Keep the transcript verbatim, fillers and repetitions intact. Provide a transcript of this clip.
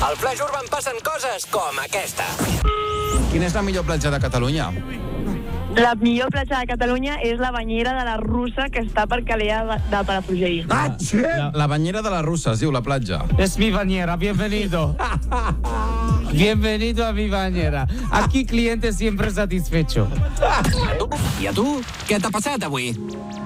Al Flash Urban passen coses com aquesta. Quina és la millor platja de Catalunya? La millor platja de Catalunya és la banyera de la Russa, que està per Calella de, de Palafrugell. Ah, sí? La, la banyera de la Russa, es diu, la platja. Es mi bañera, bienvenido. Bienvenido a mi bañera. Aquí cliente siempre satisfecho. I a tu? Què t'ha passat avui?